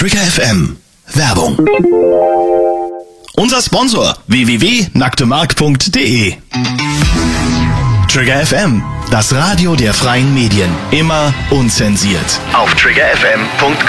Trigger FM Werbung. Unser Sponsor www.nacktemarkt.de. Trigger FM, das Radio der freien Medien. Immer unzensiert. Auf triggerfm.com.